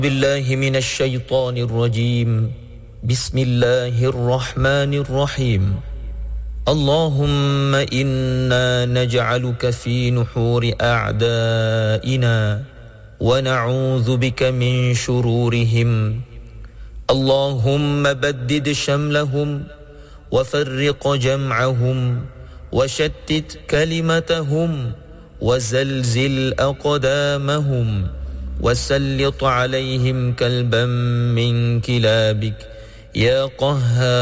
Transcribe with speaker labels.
Speaker 1: بالله من الشيطان الرجيم بسم الله الرحمن الرحيم اللهم إنا نجعلك في نحور أعدائنا ونعوذ بك من شرورهم اللهم بدد شملهم وفرق جمعهم وشتت كلمتهم وزلزل أقدامهم وسلط عليهم كلبا من كلابك يا قهار